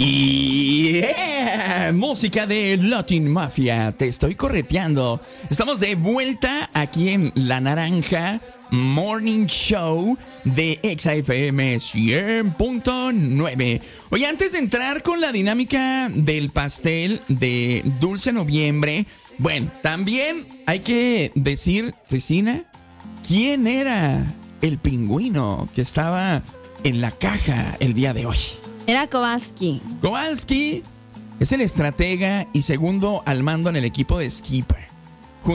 Música de Latin Mafia, te estoy correteando. Estamos de vuelta aquí en La Naranja Morning Show de Exa FM 100.9. Oye, antes de entrar con la dinámica del pastel de Dulce Noviembre, bueno, también hay que decir, Cristina, ¿quién era el pingüino que estaba en la caja el día de hoy? Era Kowalski. Kowalski es el estratega y segundo al mando en el equipo de Skipper.